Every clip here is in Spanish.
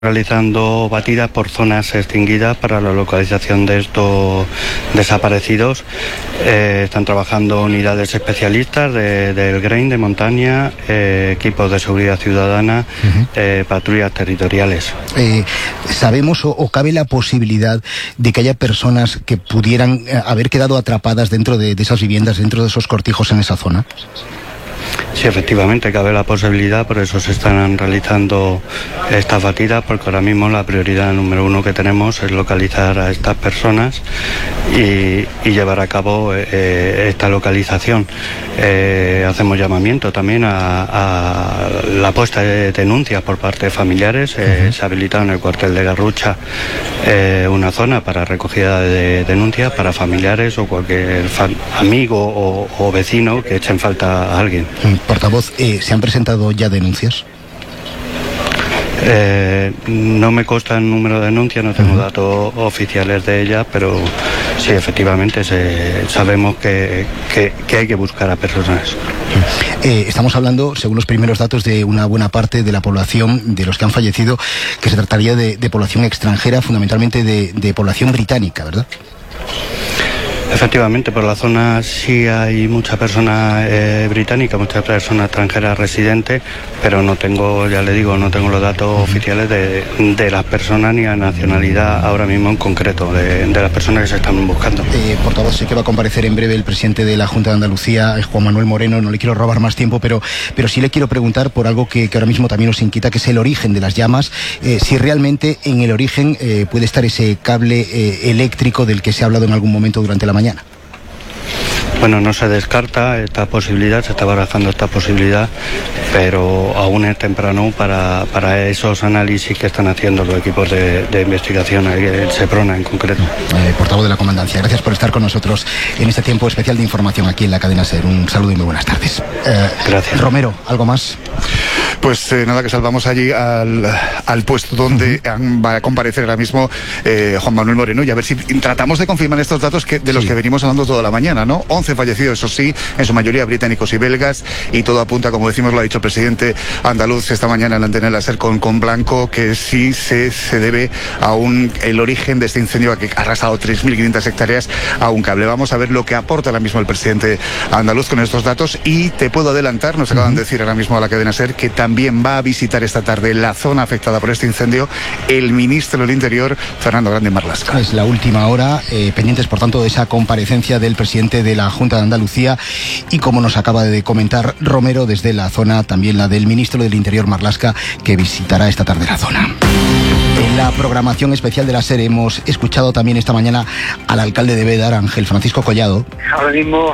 realizando batidas por zonas extinguidas para la localización de estos desaparecidos. Están trabajando unidades especialistas del GRAIN de montaña, equipos de seguridad ciudadana, patrullas territoriales. ¿Sabemos o cabe la posibilidad de que haya personas que pudieran haber quedado atrapadas dentro de esas viviendas, dentro de esos cortijos en esa zona? Sí, efectivamente, cabe la posibilidad, por eso se están realizando estas batidas, porque ahora mismo la prioridad número uno que tenemos es localizar a estas personas y llevar a cabo esta localización. Hacemos llamamiento también a la puesta de denuncias por parte de familiares. Se ha habilitado en el cuartel de Garrucha una zona para recogida de denuncias para familiares o cualquier amigo o vecino que echen falta a alguien. Portavoz, ¿se han presentado ya denuncias? No me consta el número de denuncias, no tengo datos oficiales de ellas, pero sí, efectivamente sabemos que hay que buscar a personas. Estamos hablando, según los primeros datos, de una buena parte de la población, de los que han fallecido, que se trataría de población extranjera, fundamentalmente de población británica, ¿verdad? Efectivamente, por la zona sí hay mucha persona británica, muchas personas extranjeras residentes, pero no tengo, ya le digo, no tengo los datos oficiales de las personas ni la nacionalidad ahora mismo en concreto, de las personas que se están buscando. Portavoz, sé que va a comparecer en breve el presidente de la Junta de Andalucía, Juan Manuel Moreno. No le quiero robar más tiempo, pero sí le quiero preguntar por algo que ahora mismo también nos inquieta, que es el origen de las llamas. Si realmente en el origen puede estar ese cable eléctrico del que se ha hablado en algún momento durante la mañana. Bueno, no se descarta esta posibilidad, se está barajando esta posibilidad, pero aún es temprano para esos análisis que están haciendo los equipos de investigación, el SEPRONA en concreto. Portavoz de la Comandancia, gracias por estar con nosotros en este tiempo especial de información aquí en la cadena SER. Un saludo y muy buenas tardes. Gracias. Romero, ¿algo más? Pues nada, que salvamos allí al puesto donde va a comparecer ahora mismo Juan Manuel Moreno, y a ver si tratamos de confirmar estos datos de los que venimos hablando toda la mañana, ¿no? 11 fallecidos, eso sí, en su mayoría británicos y belgas, y todo apunta, como decimos, lo ha dicho el presidente andaluz esta mañana en la antena de la SER con Blanco, que sí se debe a el origen de este incendio que ha arrasado 3.500 hectáreas a un cable. Vamos a ver lo que aporta ahora mismo el presidente andaluz con estos datos, y te puedo adelantar, nos acaban de decir ahora mismo a la cadena SER, que también va a visitar esta tarde la zona afectada por este incendio el ministro del Interior, Fernando Grande Marlaska. Es la última hora, pendientes por tanto de esa comparecencia del presidente de la Junta de Andalucía, y como nos acaba de comentar Romero, desde la zona también la del ministro del Interior Marlaska, que visitará esta tarde la zona. En la programación especial de la SER hemos escuchado también esta mañana al alcalde de Bédar, Ángel Francisco Collado. Ahora mismo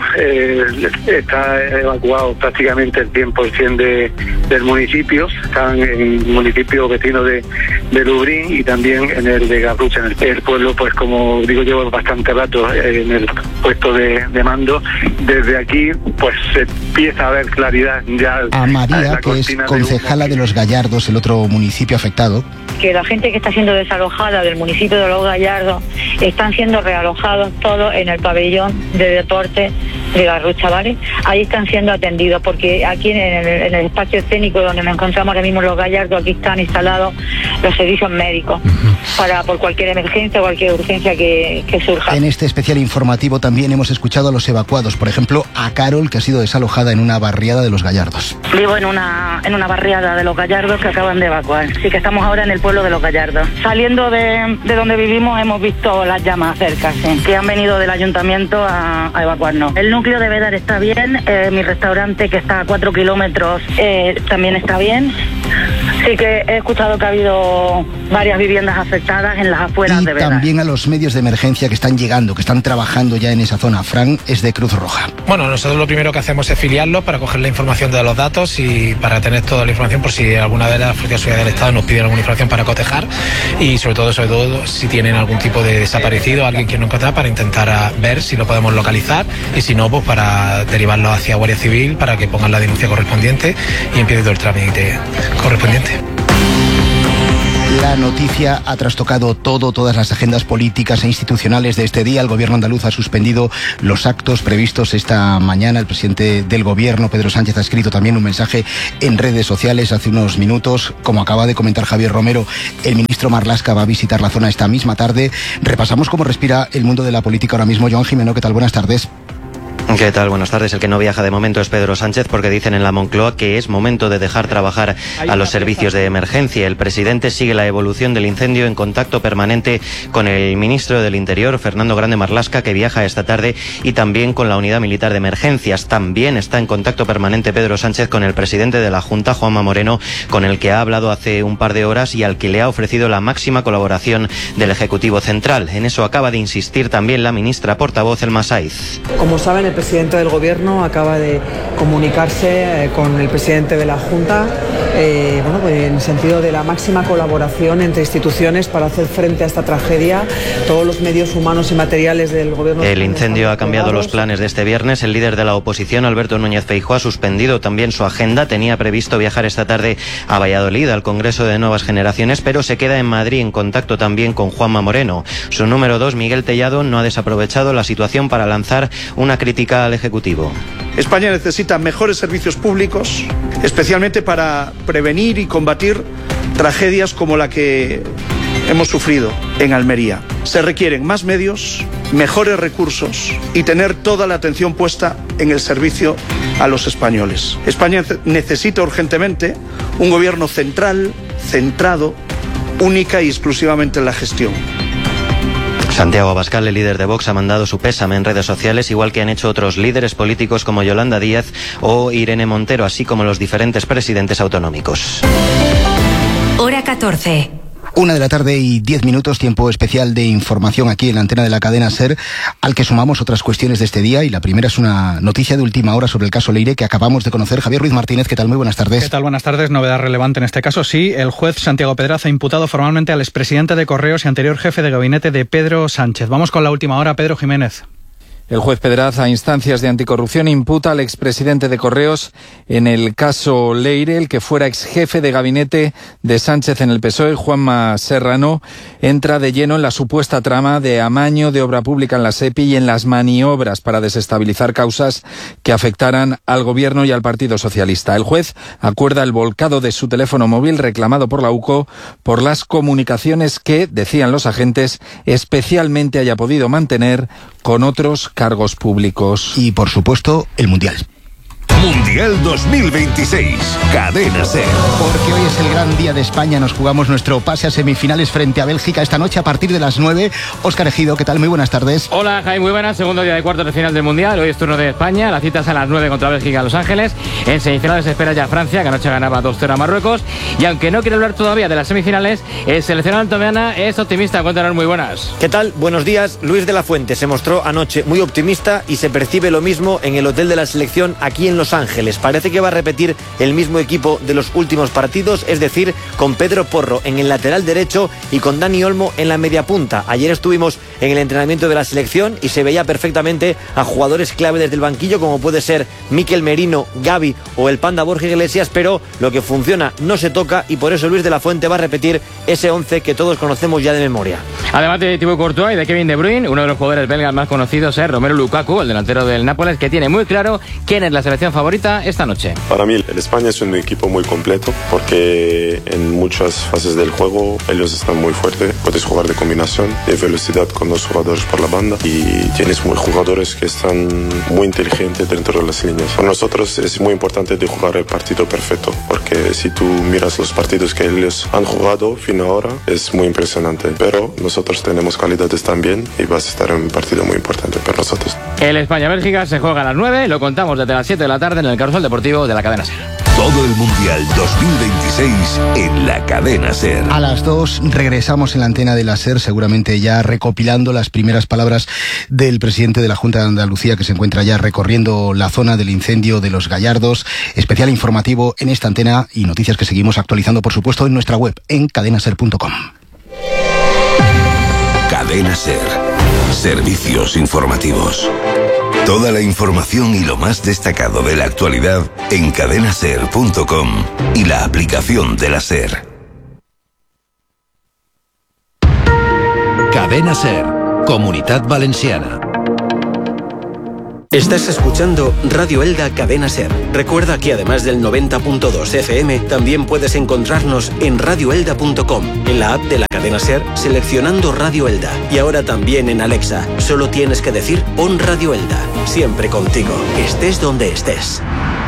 está evacuado prácticamente el 100% del municipio. Están en el municipio vecino de Lubrín y también en el de Garrucha. El pueblo, pues como digo, lleva bastante rato en el puesto de mando. Desde aquí, pues se empieza a ver claridad ya. A María, que es concejala de Los Gallardos, el otro municipio afectado. Que la gente que está siendo desalojada del municipio de Los Gallardos están siendo realojados todos en el pabellón de deporte de Garrucha, ¿vale? Ahí están siendo atendidos, porque aquí en el espacio escénico donde nos encontramos ahora mismo en Los Gallardos, aquí están instalados los servicios médicos por cualquier emergencia o cualquier urgencia que surja. En este especial informativo también hemos escuchado a los evacuados, por ejemplo a Carol, que ha sido desalojada en una barriada de Los Gallardos. Vivo en una barriada de Los Gallardos que acaban de evacuar, así que estamos ahora en el pueblo de Los Gallardos. Saliendo de donde vivimos hemos visto las llamas cerca, sí, que han venido del ayuntamiento a evacuarnos. El núcleo de Bédar está bien, mi restaurante, que está a 4 kilómetros, también está bien. Sí que he escuchado que ha habido varias viviendas afectadas en las afueras de Bédar. Y también a los medios de emergencia que están llegando, que están trabajando ya en esa zona. Fran es de Cruz Roja. Bueno, nosotros lo primero que hacemos es filiarlos para coger la información de los datos y para tener toda la información por si alguna de las fuerzas de seguridad del Estado nos pide alguna información para cotejar, y sobre todo si tienen algún tipo de desaparecido, alguien que no encontrar, para intentar ver si lo podemos localizar, y si no, pues para derivarlo hacia Guardia Civil para que pongan la denuncia correspondiente y empiece todo el trámite correspondiente. La noticia ha trastocado todas las agendas políticas e institucionales de este día. El gobierno andaluz ha suspendido los actos previstos esta mañana. El presidente del gobierno, Pedro Sánchez, ha escrito también un mensaje en redes sociales hace unos minutos. Como acaba de comentar Javier Romero, el ministro Marlaska va a visitar la zona esta misma tarde. Repasamos cómo respira el mundo de la política ahora mismo. Joan Jimeno, ¿qué tal? Buenas tardes. ¿Qué tal? Buenas tardes. El que no viaja de momento es Pedro Sánchez, porque dicen en la Moncloa que es momento de dejar trabajar a los servicios de emergencia. El presidente sigue la evolución del incendio en contacto permanente con el ministro del Interior, Fernando Grande Marlaska, que viaja esta tarde, y también con la Unidad Militar de Emergencias. También está en contacto permanente Pedro Sánchez con el presidente de la Junta, Juanma Moreno, con el que ha hablado hace un par de horas y al que le ha ofrecido la máxima colaboración del Ejecutivo Central. En eso acaba de insistir también la ministra portavoz, Elma Saiz. Como saben, el presidente del Gobierno acaba de comunicarse con el presidente de la Junta, en el sentido de la máxima colaboración entre instituciones para hacer frente a esta tragedia. Todos los medios humanos y materiales del Gobierno. El incendio ha cambiado los planes de este viernes. El líder de la oposición, Alberto Núñez Feijóo, ha suspendido también su agenda. Tenía previsto viajar esta tarde a Valladolid, al Congreso de Nuevas Generaciones, pero se queda en Madrid en contacto también con Juanma Moreno. Su número 2, Miguel Tellado, no ha desaprovechado la situación para lanzar una crítica al Ejecutivo. España necesita mejores servicios públicos, especialmente para prevenir y combatir tragedias como la que hemos sufrido en Almería. Se requieren más medios, mejores recursos y tener toda la atención puesta en el servicio a los españoles. España necesita urgentemente un gobierno central, centrado, única y exclusivamente en la gestión. Santiago Abascal, el líder de Vox, ha mandado su pésame en redes sociales, igual que han hecho otros líderes políticos como Yolanda Díaz o Irene Montero, así como los diferentes presidentes autonómicos. Hora 14. 1:10 p.m, tiempo especial de información aquí en la antena de la cadena SER, al que sumamos otras cuestiones de este día, y la primera es una noticia de última hora sobre el caso Leire que acabamos de conocer. Javier Ruiz Martínez, ¿qué tal? Muy buenas tardes. ¿Qué tal? Buenas tardes. Novedad relevante en este caso. Sí, el juez Santiago Pedraz ha imputado formalmente al expresidente de Correos y anterior jefe de gabinete de Pedro Sánchez. Vamos con la última hora, Pedro Jiménez. El juez Pedraz, a instancias de anticorrupción, imputa al expresidente de Correos en el caso Leire, el que fuera exjefe de gabinete de Sánchez en el PSOE, Juanma Serrano, entra de lleno en la supuesta trama de amaño de obra pública en la SEPI y en las maniobras para desestabilizar causas que afectaran al Gobierno y al Partido Socialista. El juez acuerda el volcado de su teléfono móvil reclamado por la UCO por las comunicaciones que, decían los agentes, especialmente haya podido mantener con otros cargos públicos. Y, por supuesto, el Mundial. Mundial 2026, Cadena SER. Porque hoy es el gran día de España. Nos jugamos nuestro pase a semifinales frente a Bélgica esta noche a partir de las 9. Óscar Ejido, ¿qué tal? Muy buenas tardes. Hola, Jaime, muy buenas. Segundo día de cuartos de final del Mundial. Hoy es turno de España. La cita es a las 9 contra Bélgica en Los Ángeles. En semifinales se espera ya Francia, que anoche ganaba 2-0 a Marruecos. Y aunque no quiere hablar todavía de las semifinales, el seleccionado antomiana es optimista. Cuéntanos, muy buenas. ¿Qué tal? Buenos días. Luis de la Fuente se mostró anoche muy optimista y se percibe lo mismo en el hotel de la selección aquí en Los Ángeles. Parece que va a repetir el mismo equipo de los últimos partidos, es decir, con Pedro Porro en el lateral derecho y con Dani Olmo en la media punta. Ayer estuvimos en el entrenamiento de la selección y se veía perfectamente a jugadores clave desde el banquillo, como puede ser Mikel Merino, Gavi o el Panda Borja Iglesias, pero lo que funciona no se toca y por eso Luis de la Fuente va a repetir ese 11 que todos conocemos ya de memoria. Además de Thibaut Courtois y de Kevin De Bruyne, uno de los jugadores belgas más conocidos es Romelu Lukaku, el delantero del Nápoles, que tiene muy claro quién es la selección favorita esta noche. Para mí el España es un equipo muy completo porque en muchas fases del juego ellos están muy fuertes. Puedes jugar de combinación, de velocidad con dos jugadores por la banda y tienes jugadores que están muy inteligentes dentro de las líneas. Para nosotros es muy importante de jugar el partido perfecto porque si tú miras los partidos que ellos han jugado fin ahora es muy impresionante, pero nosotros tenemos calidades también y vas a estar en un partido muy importante para nosotros. El España-Bélgica se juega a las 9, lo contamos desde las 7 de la tarde en el Carrusel Deportivo de la cadena SER. Todo el Mundial 2026 en la cadena SER. A las 2 regresamos en la antena de la SER, seguramente ya recopilando las primeras palabras del presidente de la Junta de Andalucía, que se encuentra ya recorriendo la zona del incendio de Los Gallardos. Especial informativo en esta antena y noticias que seguimos actualizando, por supuesto, en nuestra web, en cadenaser.com. Cadena SER. Servicios informativos. Toda la información y lo más destacado de la actualidad en cadenaser.com y la aplicación de la SER. Cadena SER, Comunitat Valenciana. Estás escuchando Radio Elda Cadena SER. Recuerda que además del 90.2 FM, también puedes encontrarnos en radioelda.com, en la app de la cadena SER, seleccionando Radio Elda. Y ahora también en Alexa. Solo tienes que decir pon Radio Elda. Siempre contigo, estés donde estés.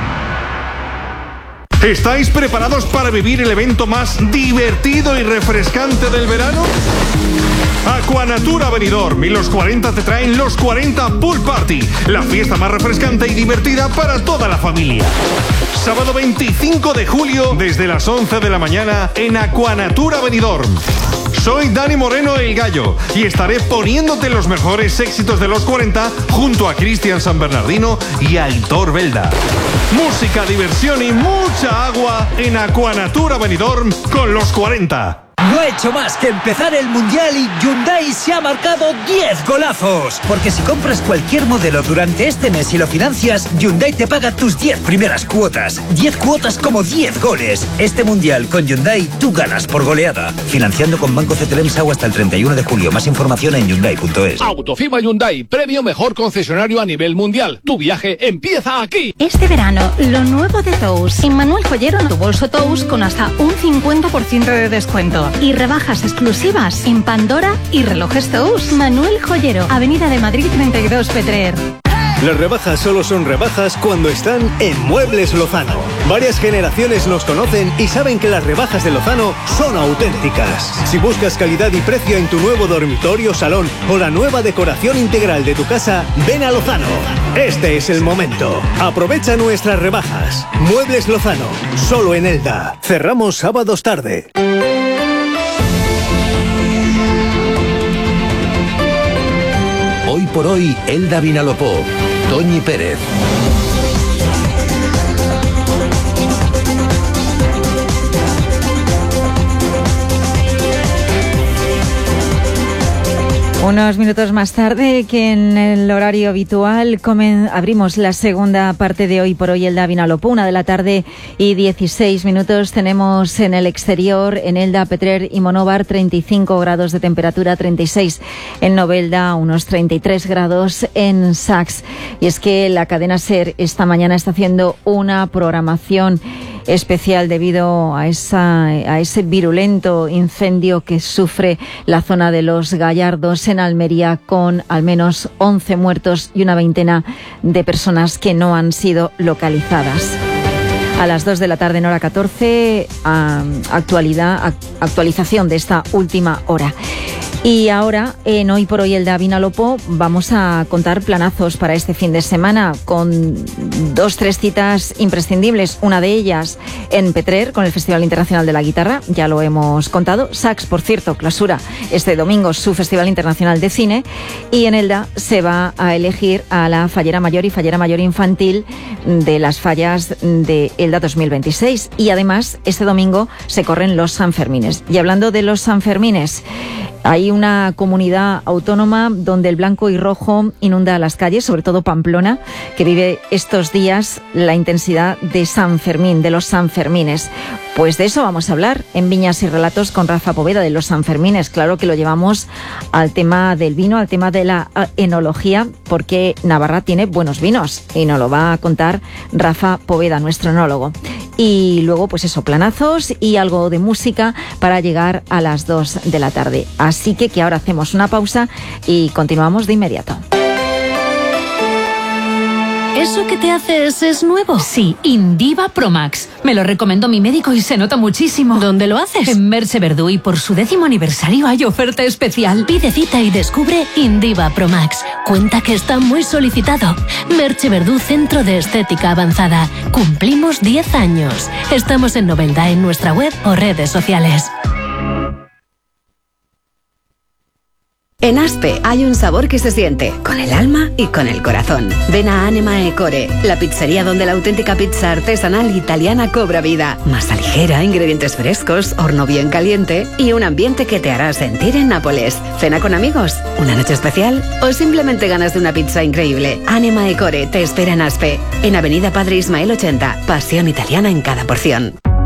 ¿Estáis preparados para vivir el evento más divertido y refrescante del verano? Aquanatura Benidorm y los 40 te traen los 40 Pool Party, la fiesta más refrescante y divertida para toda la familia. Sábado 25 de julio desde las 11 de la mañana en Aquanatura Benidorm. Soy Dani Moreno el Gallo y estaré poniéndote los mejores éxitos de los 40 junto a Cristian San Bernardino y Aitor Belda. Música, diversión y mucha agua en Aquanatura Benidorm con los 40. No ha hecho más que empezar el Mundial y Hyundai se ha marcado 10 golazos. Porque si compras cualquier modelo durante este mes y lo financias, Hyundai te paga tus 10 primeras cuotas. 10 cuotas como 10 goles. Este Mundial con Hyundai tú ganas por goleada. Financiando con Banco CTLM-SAU hasta el 31 de julio. Más información en Hyundai.es. Autofima Hyundai, premio mejor concesionario a nivel mundial. Tu viaje empieza aquí. Este verano, lo nuevo de Tous. En Manuel Joyero, tu bolso Tous con hasta un 50% de descuento. Y rebajas exclusivas en Pandora y relojes Tous. Manuel Joyero, Avenida de Madrid 32 Petrer. Las rebajas solo son rebajas cuando están en Muebles Lozano. Varias generaciones nos conocen y saben que las rebajas de Lozano son auténticas. Si buscas calidad y precio en tu nuevo dormitorio, salón o la nueva decoración integral de tu casa, ven a Lozano. Este es el momento. Aprovecha nuestras rebajas. Muebles Lozano, solo en Elda. Cerramos sábados tarde. Hoy por hoy, Elda Vinalopó, Toñi Pérez. Unos minutos más tarde que en el horario habitual abrimos la segunda parte de Hoy por Hoy Elda Vinalopó, 1 de la tarde y 16 minutos. Tenemos en el exterior, en Elda, Petrer y Monóvar, 35 grados de temperatura, 36 en Novelda, unos 33 grados en Sax. Y es que la cadena SER esta mañana está haciendo una programación especial debido a ese virulento incendio que sufre la zona de Los Gallardos en Almería, con al menos 11 muertos y una veintena de personas que no han sido localizadas. A las 2 de la tarde en hora 14, actualización de esta última hora. Y ahora, en Hoy por Hoy Elda Vinalopó, vamos a contar planazos para este fin de semana con 2-3 citas imprescindibles. Una de ellas en Petrer, con el Festival Internacional de la Guitarra, ya lo hemos contado. Sax, por cierto, clausura este domingo su Festival Internacional de Cine. Y en Elda se va a elegir a la Fallera Mayor y Fallera Mayor Infantil de las fallas de Elda 2026. Y además, este domingo se corren los Sanfermines. Y hablando de los Sanfermines, hay una comunidad autónoma donde el blanco y rojo inunda las calles, sobre todo Pamplona, que vive estos días la intensidad de San Fermín, de los Sanfermines. Pues de eso vamos a hablar en Viñas y Relatos con Rafa Poveda, de los Sanfermines. Claro que lo llevamos al tema del vino, al tema de la enología, porque Navarra tiene buenos vinos y nos lo va a contar Rafa Poveda, nuestro enólogo. Y luego, pues eso, planazos y algo de música para llegar a las 2 de la tarde. Así que ahora hacemos una pausa y continuamos de inmediato. ¿Eso que te haces es nuevo? Sí, Indiva Pro Max. Me lo recomendó mi médico y se nota muchísimo. ¿Dónde lo haces? En Merche Verdú, y por su 10º aniversario hay oferta especial. Pide cita y descubre Indiva Pro Max. Cuenta que está muy solicitado. Merche Verdú, Centro de Estética Avanzada. Cumplimos 10 años. Estamos en Novelda, en nuestra web o redes sociales. En Aspe hay un sabor que se siente, con el alma y con el corazón. Ven a Anima e Core, la pizzería donde la auténtica pizza artesanal italiana cobra vida. Masa ligera, ingredientes frescos, horno bien caliente y un ambiente que te hará sentir en Nápoles. Cena con amigos, una noche especial o simplemente ganas de una pizza increíble. Anima e Core te espera en Aspe, en Avenida Padre Ismael 80. Pasión italiana en cada porción.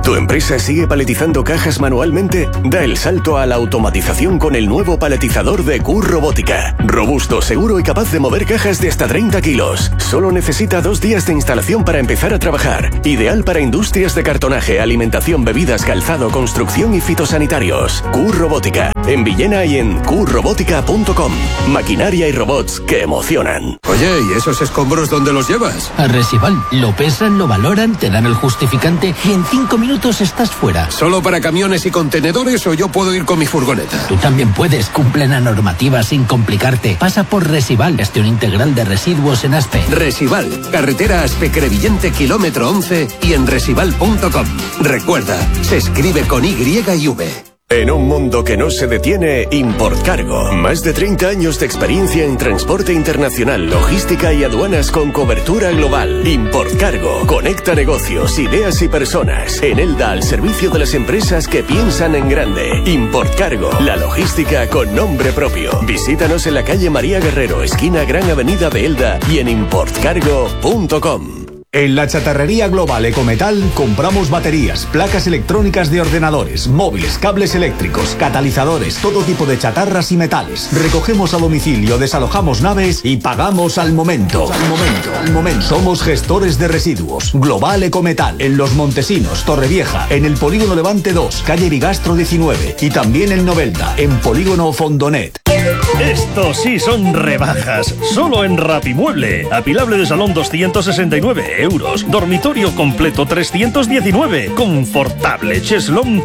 ¿Tu empresa sigue paletizando cajas manualmente? Da el salto a la automatización con el nuevo paletizador de Q-Robótica. Robusto, seguro y capaz de mover cajas de hasta 30 kilos. Solo necesita 2 días de instalación para empezar a trabajar. Ideal para industrias de cartonaje, alimentación, bebidas, calzado, construcción y fitosanitarios. Q-Robótica. En Villena y en qrobótica.com. Maquinaria y robots que emocionan. Oye, ¿y esos escombros dónde los llevas? A Resival. Lo pesan, lo valoran, te dan el justificante y en 5 minutos estás fuera. ¿Solo para camiones y contenedores o yo puedo ir con mi furgoneta? Tú también puedes. Cumple la normativa sin complicarte. Pasa por Resival, gestión integral de residuos en Aspe. Resival, carretera Aspe-Crevillente, kilómetro 11 y en resival.com. Recuerda, se escribe con Y y V. En un mundo que no se detiene, Importcargo. Más de 30 años de experiencia en transporte internacional, logística y aduanas con cobertura global. Importcargo. Conecta negocios, ideas y personas. En Elda, al servicio de las empresas que piensan en grande. Importcargo. La logística con nombre propio. Visítanos en la calle María Guerrero, esquina Gran Avenida de Elda y en importcargo.com. En la chatarrería global Ecometal compramos baterías, placas electrónicas de ordenadores, móviles, cables eléctricos, catalizadores, todo tipo de chatarras y metales. Recogemos a domicilio, desalojamos naves y pagamos al momento. Al momento. Somos gestores de residuos. Global Ecometal, en Los Montesinos, Torrevieja, en el Polígono Levante 2, calle Bigastro 19 y también en Novelda, en Polígono Fondonet. Estos sí son rebajas, solo en Rapimueble. Apilable de salón 269 euros, dormitorio completo 319, confortable cheslón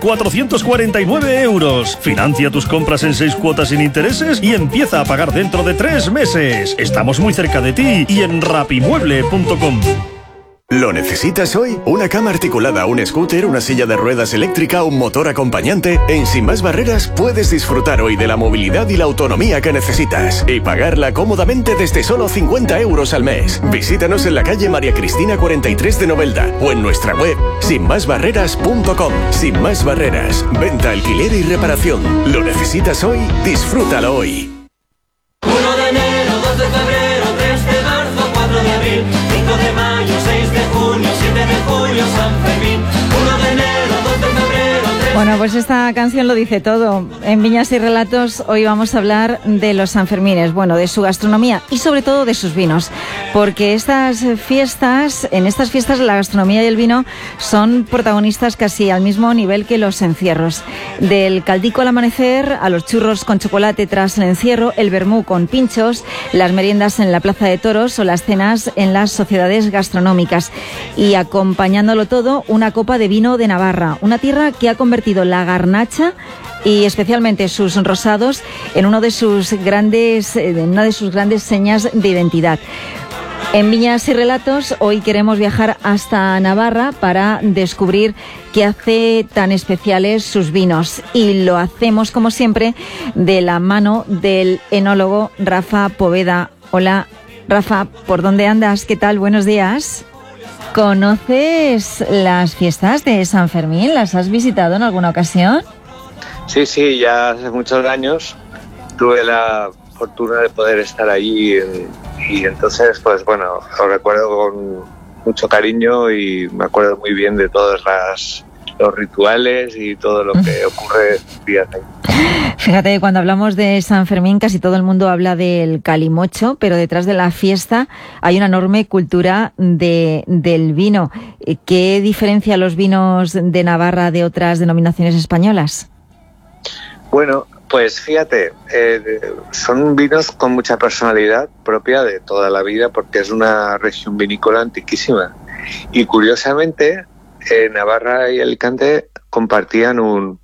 449 euros. Financia tus compras en 6 cuotas sin intereses y empieza a pagar dentro de 3 meses. Estamos muy cerca de ti y en rapimueble.com. ¿Lo necesitas hoy? ¿Una cama articulada, un scooter, una silla de ruedas eléctrica, un motor acompañante? En Sin Más Barreras puedes disfrutar hoy de la movilidad y la autonomía que necesitas y pagarla cómodamente desde solo 50 euros al mes. Visítanos en la calle María Cristina 43 de Novelda o en nuestra web sinmásbarreras.com. Sin Más Barreras, venta, alquiler y reparación. ¿Lo necesitas hoy? Disfrútalo hoy. 1 de enero, 2 de febrero, 3 de marzo, 4 de abril, 5 de mayo, 6 de junio, 7 de julio, San Fermín. 1 de enero, 2 de febrero, 3 Bueno, pues esta canción lo dice todo. En Viñas y Relatos hoy vamos a hablar de los Sanfermines, bueno, de su gastronomía y sobre todo de sus vinos, porque en estas fiestas la gastronomía y el vino son protagonistas casi al mismo nivel que los encierros. Del caldico al amanecer, a los churros con chocolate tras el encierro, el vermú con pinchos, las meriendas en la Plaza de Toros o las cenas en las sociedades gastronómicas. Y acompañándolo todo, una copa de vino de Navarra, una tierra que ha convertido la garnacha y especialmente sus rosados en una de sus grandes señas de identidad. En Viñas y Relatos hoy queremos viajar hasta Navarra para descubrir qué hace tan especiales sus vinos, y lo hacemos como siempre de la mano del enólogo Rafa Poveda. Hola Rafa, ¿por dónde andas? ¿Qué tal? Buenos días. ¿Conoces las fiestas de San Fermín? ¿Las has visitado en alguna ocasión? Sí, ya hace muchos años tuve la fortuna de poder estar allí y entonces, pues bueno, lo recuerdo con mucho cariño y me acuerdo muy bien de todos los rituales y todo lo que ocurre días ahí. Fíjate, cuando hablamos de San Fermín casi todo el mundo habla del calimocho, pero detrás de la fiesta hay una enorme cultura del vino. ¿Qué diferencia los vinos de Navarra de otras denominaciones españolas? Bueno, pues fíjate, son vinos con mucha personalidad propia de toda la vida porque es una región vinícola antiquísima. Y curiosamente, Navarra y Alicante compartían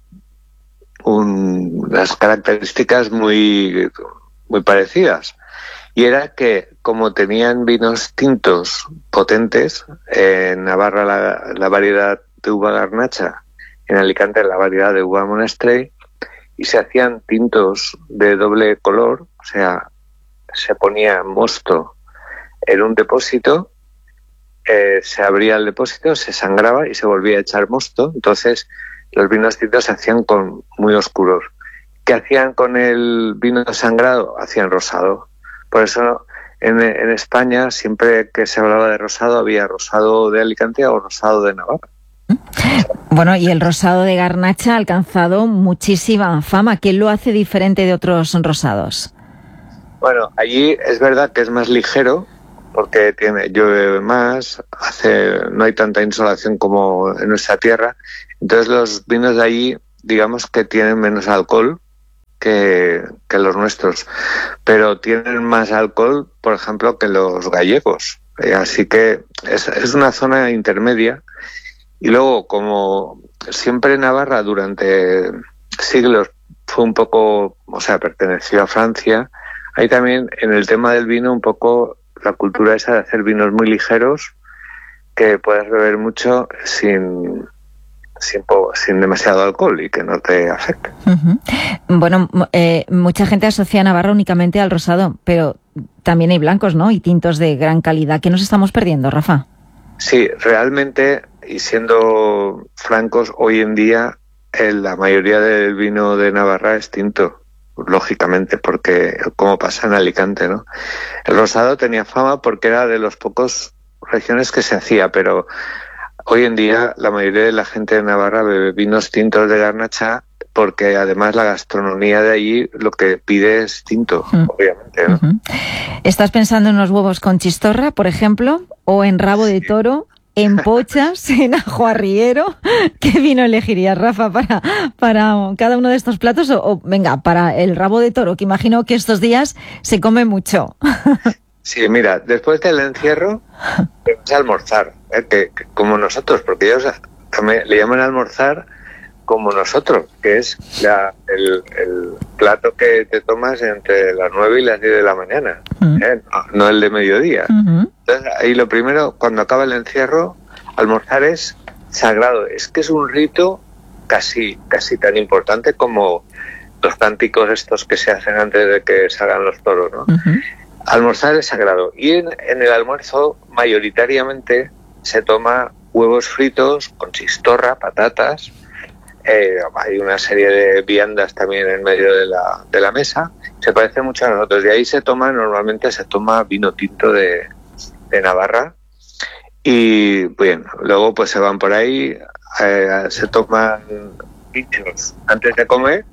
unas características muy parecidas. Y era que, como tenían vinos tintos potentes, en Navarra la variedad de uva garnacha, en Alicante la variedad de uva monastrell, y se hacían tintos de doble color, o sea, se ponía mosto en un depósito, se abría el depósito, se sangraba y se volvía a echar mosto. Entonces los vinos tintos se hacían muy oscuros. ¿Qué hacían con el vino sangrado? Hacían rosado. Por eso en España siempre que se hablaba de rosado había rosado de Alicante o rosado de Navarra. Bueno, y el rosado de Garnacha ha alcanzado muchísima fama. ¿Qué lo hace diferente de otros rosados? Bueno, allí es verdad que es más ligero porque llueve más, no hay tanta insolación como en nuestra tierra. Entonces los vinos de allí, digamos que tienen menos alcohol que los nuestros, pero tienen más alcohol, por ejemplo, que los gallegos. Así que es una zona intermedia. Y luego, como siempre Navarra durante siglos fue un poco, perteneció a Francia, hay también en el tema del vino un poco la cultura esa de hacer vinos muy ligeros que puedas beber mucho sin demasiado alcohol y que no te afecte. Uh-huh. Bueno, mucha gente asocia a Navarra únicamente al rosado, pero también hay blancos, ¿no? Y tintos de gran calidad. ¿Qué nos estamos perdiendo, Rafa? Sí, realmente, y siendo francos, hoy en día la mayoría del vino de Navarra es tinto, lógicamente, porque como pasa en Alicante, ¿no? El rosado tenía fama porque era de los pocos regiones que se hacía, pero hoy en día la mayoría de la gente de Navarra bebe vinos tintos de Garnacha porque además la gastronomía de allí lo que pide es tinto, obviamente, ¿no? Uh-huh. ¿Estás pensando en unos huevos con chistorra, por ejemplo, o en rabo de toro, en pochas, en ajo arriero? ¿Qué vino elegirías, Rafa, para cada uno de estos platos? O venga, para el rabo de toro, que imagino que estos días se come mucho. Sí, mira, después del encierro vamos a almorzar, que como nosotros, porque ellos también le llaman almorzar como nosotros, que es el plato que te tomas entre las 9 y las 10 de la mañana, no el de mediodía. Uh-huh. Entonces, ahí lo primero, cuando acaba el encierro, almorzar es sagrado. Es que es un rito casi tan importante como los cánticos estos que se hacen antes de que salgan los toros, ¿no? Uh-huh. Almorzar es sagrado. Y en el almuerzo, mayoritariamente, se toma huevos fritos con chistorra, patatas. Hay una serie de viandas también en medio de la mesa. Se parece mucho a nosotros. De ahí normalmente se toma vino tinto de Navarra. Y bien, luego pues se van por ahí, se toman pinchos antes de comer,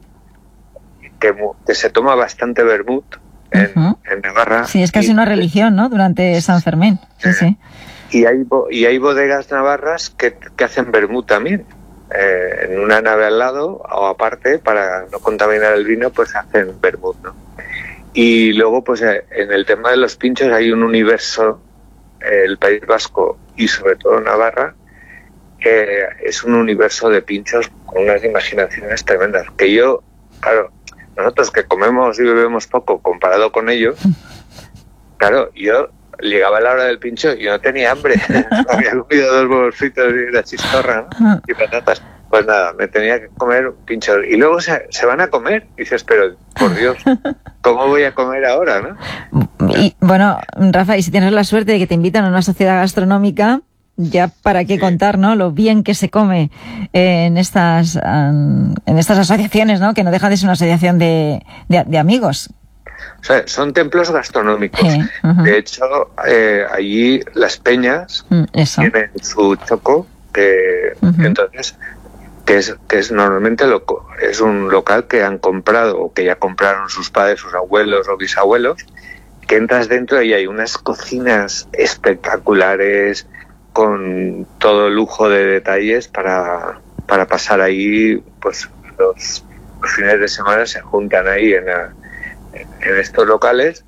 que se toma bastante vermut en Navarra. Sí, es casi una religión, ¿no? Durante San Fermín. Sí, sí. Y hay bodegas navarras que hacen vermut también. En una nave al lado o aparte, para no contaminar el vino, pues hacen vermut, ¿no? Y luego, pues en el tema de los pinchos hay un universo, el País Vasco y sobre todo Navarra, que es un universo de pinchos con unas imaginaciones tremendas, que claro, nosotros que comemos y bebemos poco comparado con ellos, claro, yo llegaba a la hora del pincho y no tenía hambre. Había comido 2 huevos fritos y la chistorra, ¿no? Y patatas. Pues nada, me tenía que comer un pincho. Y luego se van a comer. Y dices, pero por Dios, ¿cómo voy a comer ahora, no? Y bueno, Rafa, y si tienes la suerte de que te invitan a una sociedad gastronómica, ya para qué contar, ¿no? Lo bien que se come en estas asociaciones, ¿no? Que no deja de ser una asociación de amigos. O sea, son templos gastronómicos. Sí, uh-huh. De hecho, allí las peñas tienen su choco, que uh-huh. Entonces, que es normalmente es un local que han comprado o que ya compraron sus padres, sus abuelos o bisabuelos, que entras dentro y hay unas cocinas espectaculares con todo lujo de detalles para pasar ahí, pues los fines de semana se juntan ahí en estos locales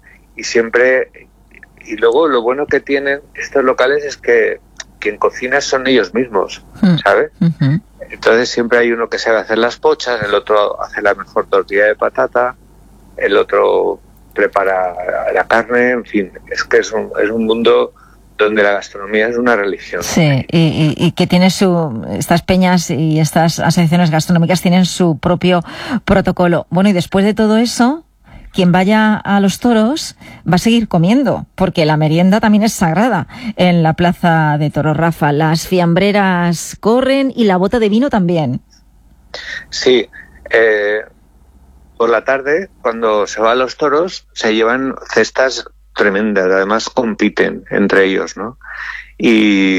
y luego lo bueno que tienen estos locales es que quien cocina son ellos mismos, ¿sabes? Uh-huh. Entonces siempre hay uno que sabe hacer las pochas, el otro hace la mejor tortilla de patata, el otro prepara la carne, en fin, es que es un mundo donde la gastronomía es una religión. Sí, y que tiene estas peñas y estas asociaciones gastronómicas tienen su propio protocolo. Bueno, y después de todo eso, quien vaya a los toros va a seguir comiendo, porque la merienda también es sagrada en la Plaza de Toros, Rafa. Las fiambreras corren y la bota de vino también. Sí, por la tarde, cuando se va a los toros, se llevan cestas tremendas, además compiten entre ellos, ¿no? Y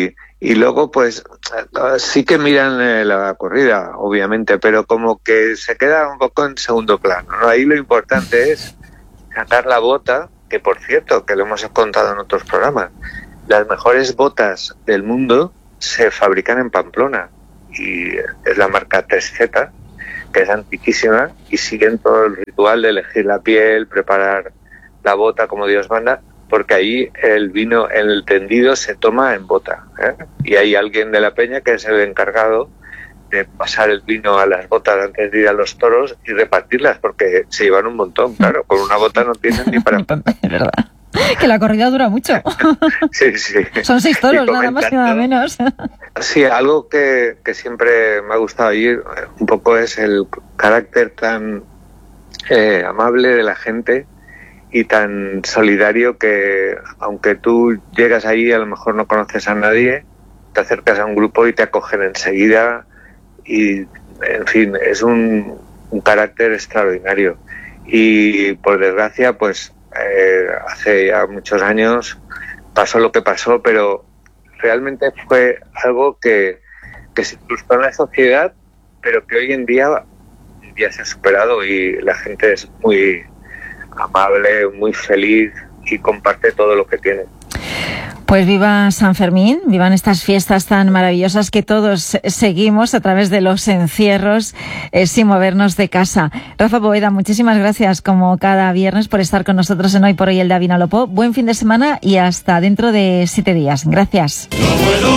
Y luego, pues, sí que miran la corrida, obviamente, pero como que se queda un poco en segundo plano, ¿no? Ahí lo importante es sacar la bota, que por cierto, que lo hemos contado en otros programas, las mejores botas del mundo se fabrican en Pamplona, y es la marca 3Z, que es antiquísima, y siguen todo el ritual de elegir la piel, preparar la bota como Dios manda, porque ahí el vino en el tendido se toma en bota, ¿eh? Y hay alguien de la peña que es el encargado de pasar el vino a las botas antes de ir a los toros y repartirlas, porque se llevan un montón, claro, con una bota no tienen ni para... Es verdad. Que la corrida dura mucho. Sí, sí. Son 6 toros, nada más que nada menos. Sí, algo que siempre me ha gustado oír un poco es el carácter tan amable de la gente y tan solidario que, aunque tú llegas ahí, a lo mejor no conoces a nadie, te acercas a un grupo y te acogen enseguida y, en fin, es un carácter extraordinario. Y, por desgracia, pues hace ya muchos años pasó lo que pasó, pero realmente fue algo que se incrustó en la sociedad, pero que hoy en día ya se ha superado y la gente es muy amable, muy feliz y comparte todo lo que tiene. Pues viva San Fermín, vivan estas fiestas tan maravillosas que todos seguimos a través de los encierros sin movernos de casa. Rafa Bóveda, muchísimas gracias como cada viernes por estar con nosotros en Hoy por Hoy Elda Vinalopó. Buen fin de semana y hasta dentro de 7 días. Gracias.